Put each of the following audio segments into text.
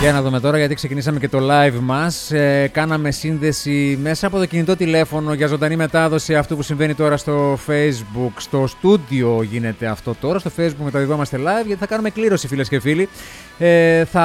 Για να δούμε τώρα, γιατί ξεκινήσαμε και το live μας. Κάναμε σύνδεση μέσα από το κινητό τηλέφωνο για ζωντανή μετάδοση αυτού που συμβαίνει τώρα στο Facebook. Στο στούντιο γίνεται αυτό τώρα. Στο Facebook μεταδιδόμαστε live, γιατί θα κάνουμε κλήρωση, φίλες και φίλοι. Θα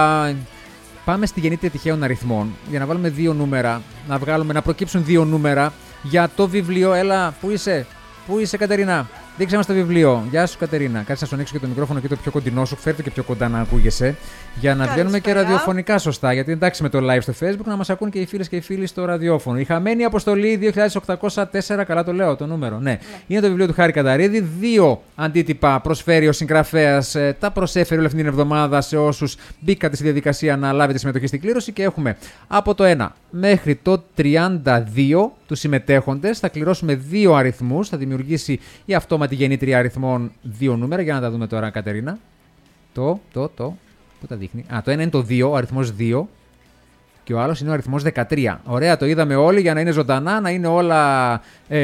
πάμε στη γεννήτρια τυχαίων αριθμών για να βάλουμε δύο νούμερα. Να προκύψουν δύο νούμερα για το βιβλίο. Έλα, πού είσαι Κατερίνα? Δείξε μας το βιβλίο. Γεια σου, Κατερίνα. Κάτσε να σου ανοίξω και το μικρόφωνο και το πιο κοντινό σου. Φέρτε και πιο κοντά να ακούγεσαι. Για να βγαίνουμε και ραδιοφωνικά σωστά. Γιατί εντάξει με το live στο Facebook να μας ακούν και οι φίλες και οι φίλοι στο ραδιόφωνο. Η Χαμένη Αποστολή 2804. Καλά το λέω το νούμερο. Ναι. Είναι το βιβλίο του Χάρη Καταρίδη. Δύο αντίτυπα προσφέρει ο συγγραφέας. Τα προσέφερε όλη αυτή την εβδομάδα σε όσους μπήκατε στη διαδικασία να λάβετε συμμετοχή στην κλήρωση. Και έχουμε από το 1 μέχρι το 32 τους συμμετέχοντες. Θα κληρώσουμε δύο αριθμούς. Θα δημιουργήσει η αυτόματη γεννήτρια αριθμών δύο νούμερα. Για να τα δούμε τώρα, Κατερίνα. Πού τα δείχνει? Το ένα είναι το 2, ο αριθμός 2. Και ο άλλος είναι ο αριθμός 13. Ωραία, το είδαμε όλοι για να είναι ζωντανά, να είναι όλα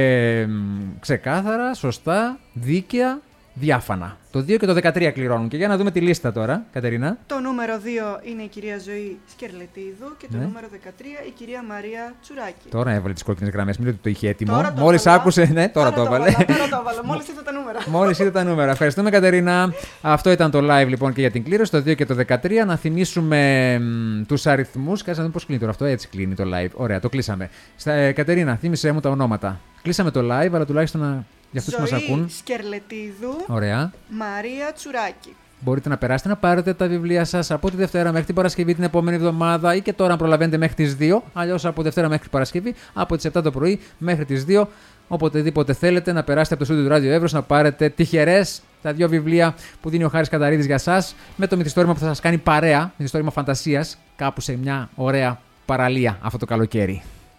ξεκάθαρα, σωστά, δίκαια, διάφανα. Το 2 και το 13 κληρώνουν. Και για να δούμε τη λίστα τώρα, Κατερίνα. Το νούμερο 2 είναι η κυρία Ζωή Σκερλετίδου και το νούμερο 13 η κυρία Μαρία Τσουράκη. Τώρα έβαλε τις κόκκινες γραμμές, μην λέτε ότι το είχε έτοιμο. Μόλις άκουσε, ναι, τώρα το έβαλε. Μόλις είδε τα νούμερα. Μόλις είδε τα νούμερα. Ευχαριστούμε, Κατερίνα. Αυτό ήταν το live λοιπόν και για την κλήρωση, το 2 και το 13. Να θυμίσουμε τους αριθμούς. Κάτσε να δούμε πώς κλείνει τώρα αυτό. Έτσι κλείνει το live. Ωραία, το κλείσαμε. Κατερίνα, θύμισε μου τα ονόματα. Κλείσαμε το live, αλλά τουλάχιστον για αυτούς που μας ακούν. Σκερλετίδου. Ωραία. Μαρία Τσουράκη. Μπορείτε να περάσετε να πάρετε τα βιβλία σας από τη Δευτέρα μέχρι την Παρασκευή την επόμενη εβδομάδα ή και τώρα αν προλαβαίνετε μέχρι τις 2. Αλλιώς από Δευτέρα μέχρι Παρασκευή, από τις 7 το πρωί μέχρι τις 2. Οποτεδήποτε θέλετε να περάσετε από το στούντιο του Ράδιο Εύρος να πάρετε τυχερές τα δύο βιβλία που δίνει ο Χάρης Καταρίδης για σας, με το μυθιστόρημα που θα σας κάνει παρέα, μυθιστόρημα φαντασίας, κάπου σε μια ωραία παραλία αυτό το καλοκαίρι.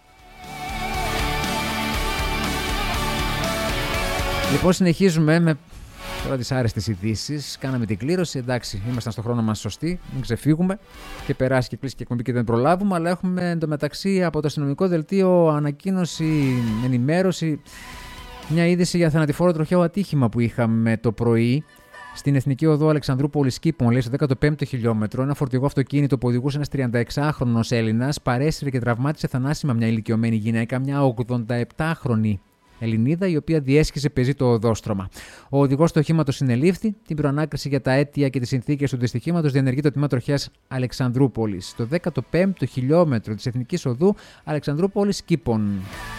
Λοιπόν, συνεχίζουμε με τώρα τις άρεστες ειδήσεις. Κάναμε την κλήρωση. Εντάξει, ήμασταν στο χρόνο μας σωστοί. Μην ξεφύγουμε και περάσει και κλείσει και εκπομπή και δεν προλάβουμε. Αλλά έχουμε εντωμεταξύ από το αστυνομικό δελτίο ανακοίνωση, ενημέρωση. Μια είδηση για θανατηφόρο τροχαίο ατύχημα που είχαμε το πρωί στην Εθνική Οδό Αλεξανδρούπολης Κήπων, λέει, στο 15ο χιλιόμετρο. Ένα φορτηγό αυτοκίνητο που οδηγούσε ένας 36χρονος Έλληνας παρέσυρε και τραυμάτισε θανάσιμα μια ηλικιωμένη γυναίκα, μια 87χρονη Ελληνίδα, η οποία διέσχισε πεζή το οδόστρωμα. Ο οδηγός του οχήματος συνελήφθη. Την προανάκριση για τα αίτια και τις συνθήκες του δυστυχήματος διενεργεί το Τμήμα Τροχέας Αλεξανδρούπολης. Στο 15ο χιλιόμετρο της Εθνικής Οδού Αλεξανδρούπολης Κήπων.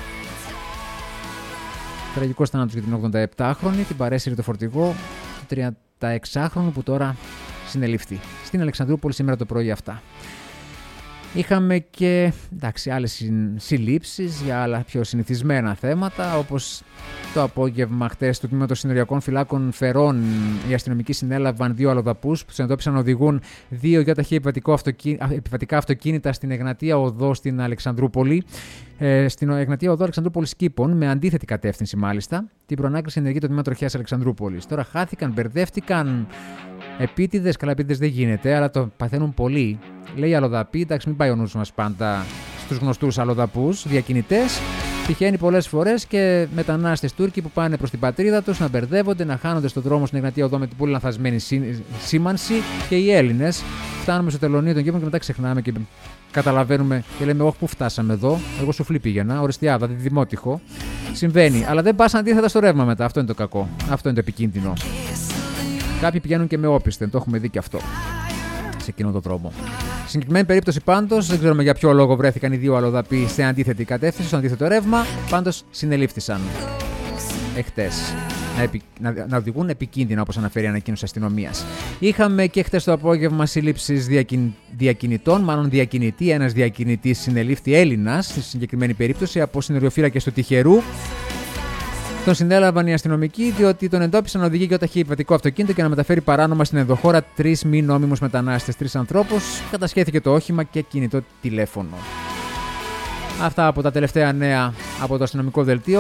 Τραγικός θάνατος για την 87χρονη. Την παρέσυρε το φορτηγό του 36χρονου που τώρα συνελήφθη. Στην Αλεξανδρούπολη σήμερα το πρωί αυτά. Είχαμε και άλλες συλλήψεις για άλλα πιο συνηθισμένα θέματα, όπως το απόγευμα χτες του Τμήματος Συνοριακών Φυλάκων Φερών. Οι αστυνομικοί συνέλαβαν δύο αλλοδαπούς που τους εντόπισαν να οδηγούν δύο γιοταχή επιβατικά αυτοκίνητα στην Εγνατία Οδό στην Αλεξανδρούπολη. Στην Εγνατία Οδό Αλεξανδρούπολης Κήπων, με αντίθετη κατεύθυνση μάλιστα. Την προανάκριση ενεργεί το Τμήμα Τροχέας Αλεξανδρούπολης. Τώρα χάθηκαν, μπερδεύτηκαν. Επίτηδες, καλά, επίτηδες δεν γίνεται, αλλά το παθαίνουν πολλοί. Λέει αλλοδαπή, εντάξει, μην πάει ο νους μας πάντα στους γνωστούς αλλοδαπούς, διακινητές. Τυχαίνει πολλές φορές και μετανάστες Τούρκοι που πάνε προς την πατρίδα τους να μπερδεύονται, να χάνονται στον δρόμο στην Εγνατία Οδό με την πολύ λανθασμένη σήμανση. Και οι Έλληνες φτάνουμε στο τελωνείο των κήπων και μετά ξεχνάμε και καταλαβαίνουμε και λέμε: όχι, πού φτάσαμε εδώ. Εγώ Σουφλή πήγαινα, Οριστιάδα, Δημότυχο. Συμβαίνει, αλλά δεν πας αντίθετα στο ρεύμα μετά. Αυτό είναι το κακό. Αυτό είναι το επικίνδυνο. Κάποιοι πηγαίνουν και με όπισθεν, το έχουμε δει και αυτό σε εκείνον τον δρόμο. Στην συγκεκριμένη περίπτωση πάντως, δεν ξέρουμε για ποιο λόγο βρέθηκαν οι δύο αλλοδαποί σε αντίθετη κατεύθυνση, στο αντίθετο ρεύμα, πάντως συνελήφθησαν εχθές. Να οδηγούν επικίνδυνα, όπως αναφέρει η ανακοίνωση αστυνομίας. Είχαμε και χθες το απόγευμα σύλληψεις διακινητών, μάλλον διακινητή. Ένας διακινητής συνελήφθη, Έλληνας, στη συγκεκριμένη περίπτωση, από συνοριοφύλακες του Τυχερού. Τον συνέλαβαν οι αστυνομικοί, διότι τον εντόπισαν να οδηγεί γιοταχή επιβατικό αυτοκίνητο και να μεταφέρει παράνομα στην ενδοχώρα 3 μη νόμιμους μετανάστες, 3 ανθρώπους. Κατασχέθηκε το όχημα και κινητό τηλέφωνο. Αυτά από τα τελευταία νέα από το αστυνομικό δελτίο.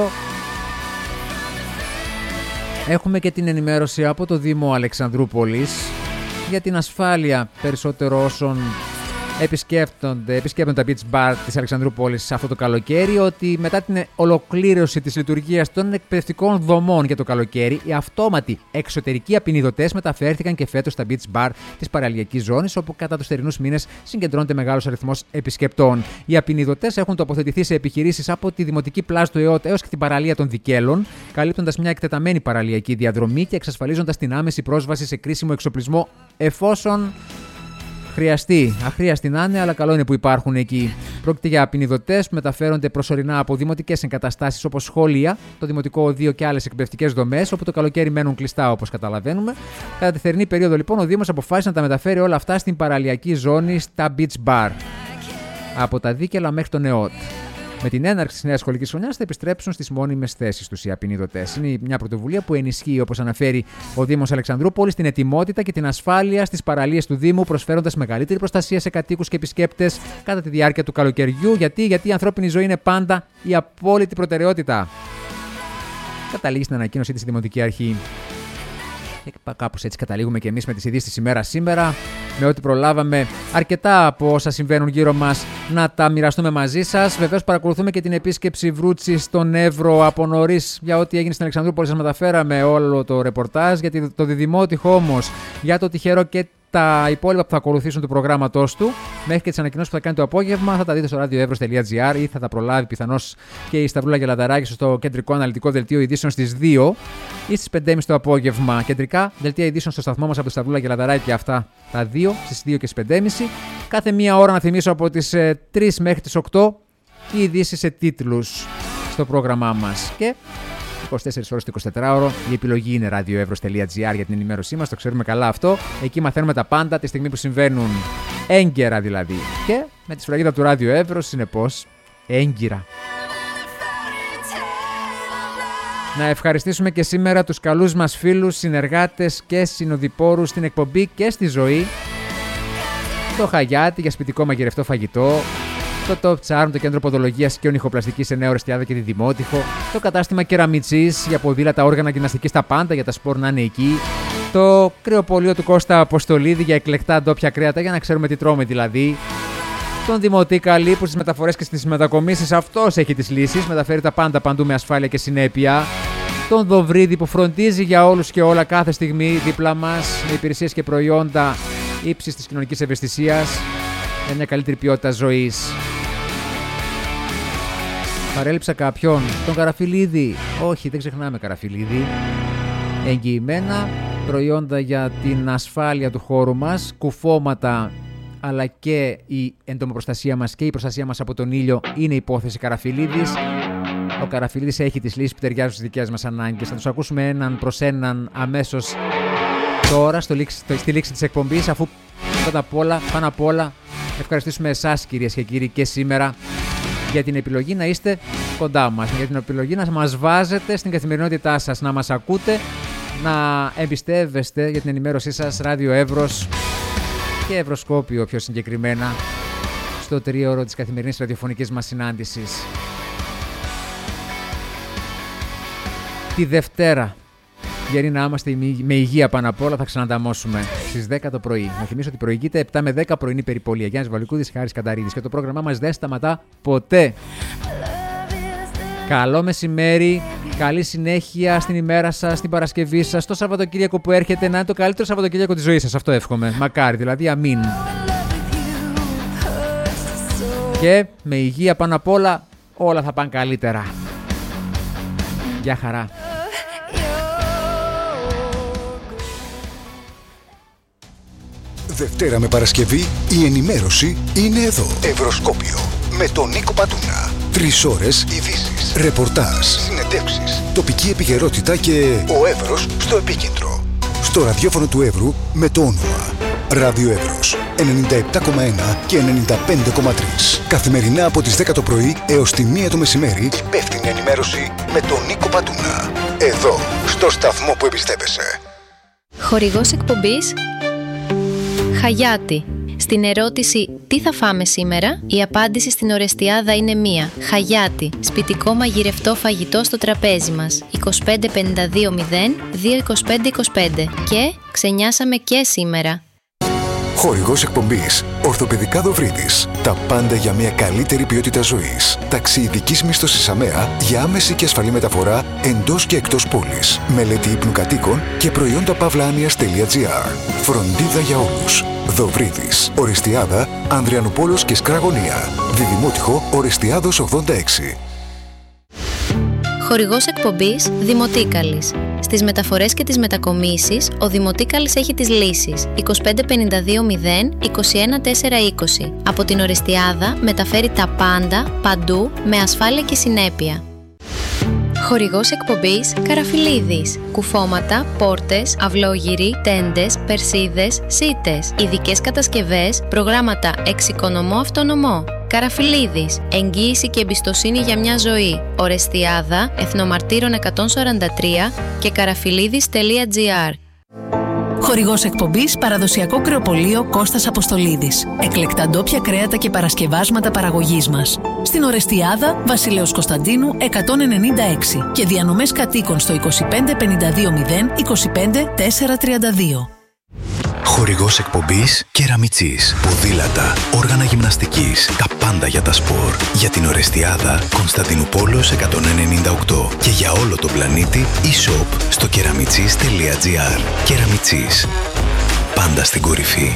Έχουμε και την ενημέρωση από το Δήμο Αλεξανδρούπολης για την ασφάλεια περισσότερο όσων επισκέπτονται τα beach bar της Αλεξανδρούπολης αυτό το καλοκαίρι, ότι μετά την ολοκλήρωση της λειτουργίας των εκπαιδευτικών δομών για το καλοκαίρι, οι αυτόματοι εξωτερικοί απεινιδωτές μεταφέρθηκαν και φέτος στα beach bar της παραλιακής ζώνης, όπου κατά τους θερινούς μήνες συγκεντρώνεται μεγάλος αριθμός επισκεπτών. Οι απεινιδωτές έχουν τοποθετηθεί σε επιχειρήσεις από τη Δημοτική Πλάζ του ΕΟΤ έως και την παραλία των Δικέλων, καλύπτοντας μια εκτεταμένη παραλιακή διαδρομή και εξασφαλίζοντας την άμεση πρόσβαση σε κρίσιμο εξοπλισμό εφόσον χρειαστεί. Αχρίαστη να είναι, αλλά καλό είναι που υπάρχουν εκεί. Πρόκειται για απεινιδωτές που μεταφέρονται προσωρινά από δημοτικές εγκαταστάσεις όπως σχολεία, το Δημοτικό Οδείο και άλλες εκπαιδευτικές δομές, όπου το καλοκαίρι μένουν κλειστά όπως καταλαβαίνουμε. Κατά τη θερινή περίοδο, λοιπόν, ο Δήμος αποφάσισε να τα μεταφέρει όλα αυτά στην παραλιακή ζώνη, στα beach bar. Από τα Δίκελα μέχρι τον ΕΟΤ. Με την έναρξη της νέας σχολικής χρονιάς θα επιστρέψουν στις μόνιμες θέσεις τους οι απεινιδωτές. Είναι μια πρωτοβουλία που ενισχύει, όπως αναφέρει ο Δήμος Αλεξανδρούπολης, την ετοιμότητα και την ασφάλεια στις παραλίες του Δήμου, προσφέροντας μεγαλύτερη προστασία σε κατοίκους και επισκέπτες κατά τη διάρκεια του καλοκαιριού. Γιατί η ανθρώπινη ζωή είναι πάντα η απόλυτη προτεραιότητα. Καταλήγει στην ανακοίνωσή της η Δημοτική Αρχή. Και κάπως έτσι καταλήγουμε και εμείς με τις ειδήσεις της ημέρας σήμερα, με ό,τι προλάβαμε αρκετά από όσα συμβαίνουν γύρω μας να τα μοιραστούμε μαζί σας. Βεβαίως παρακολουθούμε και την επίσκεψη Βρούτση στον Εύρο από νωρίς για ό,τι έγινε στην Αλεξανδρούπολη. Σας μεταφέραμε όλο το ρεπορτάζ, γιατί το διδημότυχο όμως για το τυχερό και τα υπόλοιπα που θα ακολουθήσουν του προγράμματός του, μέχρι και τις ανακοινώσεις που θα κάνει το απόγευμα, θα τα δείτε στο radioevros.gr ή θα τα προλάβει πιθανώς και η Σταυρούλα Γελαδαράκη στο κεντρικό αναλυτικό δελτίο ειδήσεων στις 2 ή στις 5.30 το απόγευμα. Κεντρικά δελτία ειδήσεων στο σταθμό μας από τη Σταυρούλα Γελαδαράκη, αυτά τα 2 στις 2 και στις 5.30. Κάθε μία ώρα, να θυμίσω, από τις 3 μέχρι τις 8 οι ειδήσεις σε τίτλους στο πρόγραμμά μας. Και 24 ώρες το 24ωρο. Η επιλογή είναι radioevros.gr για την ενημέρωσή μας, το ξέρουμε καλά αυτό. Εκεί μαθαίνουμε τα πάντα τη στιγμή που συμβαίνουν, έγκαιρα δηλαδή. Και με τη σφραγίδα του Radio Evros, συνεπώς, έγκυρα. Να ευχαριστήσουμε και σήμερα τους καλούς μας φίλους, συνεργάτες και συνοδοιπόρους στην εκπομπή και στη ζωή. Το Χαγιάτι για σπιτικό μαγειρευτό φαγητό, το Top Charm, το κέντρο ποδολογίας και ονυχοπλαστικής σε Νέο Ορεστιάδα και τη Δημότυχο, το κατάστημα Κεραμιτσής για ποδήλατα, όργανα, γυμναστικής, τα πάντα για τα σπορ να είναι εκεί, το κρεοπωλείο του Κώστα Αποστολίδη για εκλεκτά ντόπια κρέατα, για να ξέρουμε τι τρώμε δηλαδή, τον Δημοτή Καλή που στις μεταφορές και στις μετακομίσεις αυτός έχει τις λύσεις, μεταφέρει τα πάντα παντού με ασφάλεια και συνέπεια, τον Δοβρίδη που φροντίζει για όλους και όλα κάθε στιγμή δίπλα μας, με υπηρεσίες και προϊόντα ύψης της κοινωνικής ευαισθησίας, για μια καλύτερη ποιότητα ζωής. Παρέλειψα κάποιον, τον Καραφιλίδη. Όχι, δεν ξεχνάμε Καραφιλίδη. Εγγυημένα προϊόντα για την ασφάλεια του χώρου μας, κουφώματα, αλλά και η εντομοπροστασία μας και η προστασία μας από τον ήλιο είναι υπόθεση Καραφιλίδης. Ο Καραφιλίδης έχει τις λύσεις που ταιριάζουν στις δικές μας ανάγκες. Θα τους ακούσουμε έναν προς έναν αμέσως τώρα στη λήξη της εκπομπής, αφού πάνω απ' όλα ευχαριστήσουμε εσάς, κυρίες και κύριοι, και σήμερα για την επιλογή να είστε κοντά μας, για την επιλογή να μας βάζετε στην καθημερινότητά σας, να μας ακούτε, να εμπιστεύεστε για την ενημέρωσή σας Radio Evros και Ευρωσκόπιο πιο συγκεκριμένα στο 3ωρο της καθημερινής ραδιοφωνικής μας συνάντησης. Τη Δευτέρα, γιατί να είμαστε με υγεία πάνω απ' όλα, θα ξανανταμώσουμε στις 10 το πρωί. Να θυμίσω ότι προηγείται 7 με 10 πρωινή περιπολία. Γιάννης Βαλικούδης, Χάρης Κανταρίδης, και το πρόγραμμά μας δεν σταματά ποτέ. Καλό μεσημέρι, καλή συνέχεια στην ημέρα σας, στην Παρασκευή σας, το Σαββατοκύριακο που έρχεται να είναι το καλύτερο Σαββατοκύριακο της ζωής σας. Αυτό εύχομαι. Μακάρι, δηλαδή, αμήν. Και με υγεία πάνω απ' όλα θα πάνε καλύτερα. Γεια χαρά. Δευτέρα με Παρασκευή η ενημέρωση είναι εδώ. Ευρωσκόπιο με τον Νίκο Πατούνα. 3 ώρες ειδήσεις, ρεπορτάζ, συνεντεύξεις, τοπική επικαιρότητα και ο Εύρος στο επίκεντρο. Στο ραδιόφωνο του Εύρου με το όνομα Ράδιο Εύρος 97,1 και 95,3. Καθημερινά από τις 10 το πρωί έως τη 1 το μεσημέρι, υπεύθυνη ενημέρωση με τον Νίκο Πατούνα. Εδώ, στο σταθμό που εμπιστεύεσαι. Χορηγός εκπομπής Χαγιάτι. Στην ερώτηση «Τι θα φάμε σήμερα?», η απάντηση στην Ορεστιάδα είναι μία. Χαγιάτι. Σπιτικό μαγειρευτό φαγητό στο τραπέζι μας. 25 52 0 2 25 25. Και ξενιάσαμε και σήμερα. Χορηγός εκπομπής Ορθοπαιδικά Δοβρίδης. Τα πάντα για μια καλύτερη ποιότητα ζωής. Ταξιειδικής μίσθωσης ΑΜΕΑ για άμεση και ασφαλή μεταφορά εντός και εκτός πόλης. Μελέτη ύπνου κατοίκων και προϊόντα pavlanias.gr. Φροντίδα για όλους. Δοβρίδης. Ορεστιάδα, Ανδριανουπόλος και Σκραγωνία. Διδημότυχο Ορεστιάδος 86. Χορηγός εκπομπής Δημοτίκαλης. Στις μεταφορές και τις μετακομίσεις, ο Δημοτίκαλης έχει τις λύσεις 25520 21420. Από την Ορεστιάδα μεταφέρει τα πάντα, παντού, με ασφάλεια και συνέπεια. Χορηγός εκπομπής Καραφιλίδης. Κουφώματα, πόρτες, αυλόγυροι, τέντες, περσίδες, σίτες. Ειδικές κατασκευές, προγράμματα εξοικονομώ αυτονομώ. Καραφιλίδης. Εγγύηση και εμπιστοσύνη για μια ζωή. Ορεστιάδα, Εθνομαρτύρων 143 και καραφιλίδης.gr. Χορηγός εκπομπής Παραδοσιακό Κρεοπωλείο Κώστας Αποστολίδης. Εκλεκτά ντόπια κρέατα και παρασκευάσματα παραγωγής μας. Στην Ορεστιάδα, Βασιλέως Κωνσταντίνου 196 και διανομές κατοίκων στο 25520 25432. Χορηγός εκπομπής Κεραμιτσής. Ποδήλατα, όργανα γυμναστικής, τα πάντα για τα σπορ. Για την Ορεστιάδα, Κωνσταντινούπολος 198 και για όλο τον πλανήτη e-shop στο keramichis.gr. Κεραμιτσής. Πάντα στην κορυφή.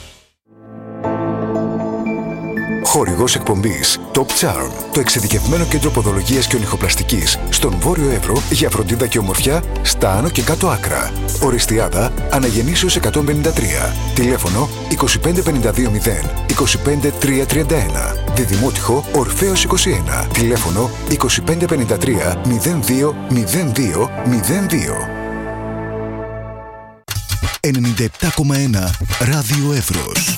Χορηγός εκπομπής Top Charm, το εξειδικευμένο κέντρο ποδολογίας και ονυχοπλαστικής στον Βόρειο Εύρο για φροντίδα και ομορφιά στα άνω και κάτω άκρα. Ορεστιάδα, Αναγεννήσεως 153. Τηλέφωνο 25520 25331. Διδημότυχο Ορφέως 21. Τηλέφωνο 2553 02 02 02. 97,1 Ράδιο Εύρος.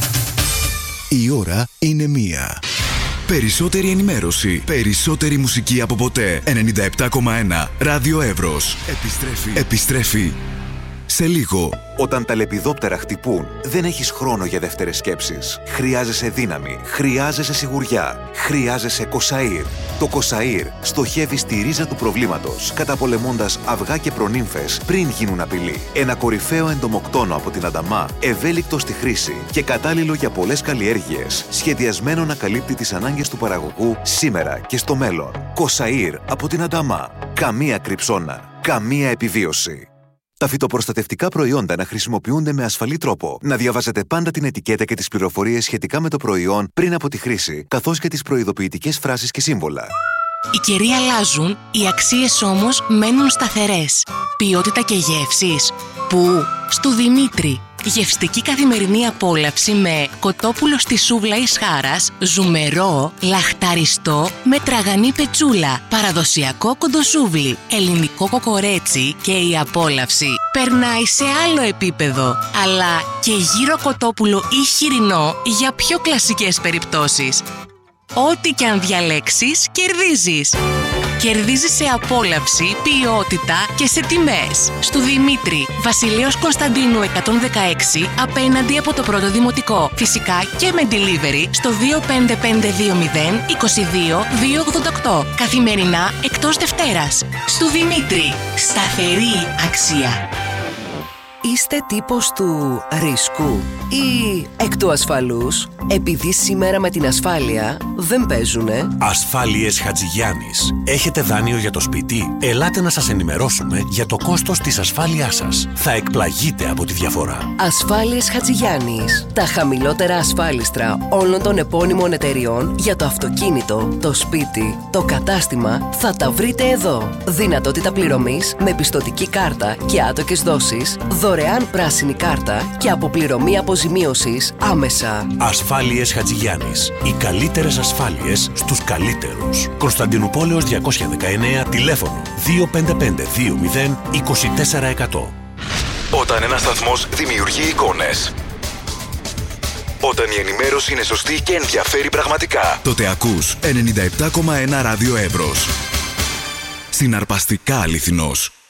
Η ώρα είναι 1. Περισσότερη ενημέρωση, περισσότερη μουσική από ποτέ. 97,1 Ράδιο Εύρος. Επιστρέφει σε λίγο. Όταν τα λεπιδόπτερα χτυπούν, δεν έχεις χρόνο για δεύτερες σκέψεις. Χρειάζεσαι δύναμη, χρειάζεσαι σιγουριά, χρειάζεσαι Κοσαΐρ. Το Κοσαΐρ στοχεύει στη ρίζα του προβλήματος, καταπολεμώντας αυγά και προνύμφες πριν γίνουν απειλή. Ένα κορυφαίο εντομοκτόνο από την Ανταμά, ευέλικτο στη χρήση και κατάλληλο για πολλές καλλιέργειες, σχεδιασμένο να καλύπτει τις ανάγκες του παραγωγού σήμερα και στο μέλλον. Κοσαΐρ από την Ανταμά. Καμία κρυψώνα, καμία επιβίωση. Τα φυτοπροστατευτικά προϊόντα να χρησιμοποιούνται με ασφαλή τρόπο. Να διαβάζετε πάντα την ετικέτα και τις πληροφορίες σχετικά με το προϊόν πριν από τη χρήση, καθώς και τις προειδοποιητικές φράσεις και σύμβολα. Οι καιροί αλλάζουν, οι αξίες όμως μένουν σταθερές. Ποιότητα και γεύσεις. Πού? Στο Δημήτρη. Γευστική καθημερινή απόλαυση με κοτόπουλο στη σούβλα εις χάρας, ζουμερό, λαχταριστό με τραγανή πετσούλα, παραδοσιακό κοντοσούβλι, ελληνικό κοκορέτσι και η απόλαυση περνάει σε άλλο επίπεδο, αλλά και γύρο κοτόπουλο ή χοιρινό για πιο κλασικές περιπτώσεις. Ό,τι και αν διαλέξεις, κερδίζεις. Κερδίζεις σε απόλαυση, ποιότητα και σε τιμές. Στου Δημήτρη, Βασιλέως Κωνσταντίνου 116, απέναντι από το πρώτο δημοτικό. Φυσικά και με delivery στο 25520 22 288. Καθημερινά εκτός Δευτέρας. Στου Δημήτρη, σταθερή αξία. Είστε τύπος του ρίσκου ή εκ του ασφαλούς, επειδή σήμερα με την ασφάλεια δεν παίζουνε? Ασφάλειες Χατζηγιάννης. Έχετε δάνειο για το σπίτι? Ελάτε να σας ενημερώσουμε για το κόστος της ασφάλειάς σας. Θα εκπλαγείτε από τη διαφορά. Ασφάλειες Χατζηγιάννης. Τα χαμηλότερα ασφάλιστρα όλων των επώνυμων εταιριών για το αυτοκίνητο, το σπίτι, το κατάστημα θα τα βρείτε εδώ. Δυνατότητα πληρωμής με πιστωτική κάρτα και άτοκες δόσεις, δωρεάν πράσινη κάρτα και αποπληρωμή αποζημίωσης άμεσα. Ασφάλειες Χατζηγιάννης. Οι καλύτερες ασφάλειες στους καλύτερους. Κωνσταντινουπόλεως 219, τηλέφωνο 25520 24100. Όταν ένας σταθμός δημιουργεί εικόνες, όταν η ενημέρωση είναι σωστή και ενδιαφέρει πραγματικά, τότε ακούς 97,1 Ράδιο Εύρος. Συναρπαστικά αληθινός.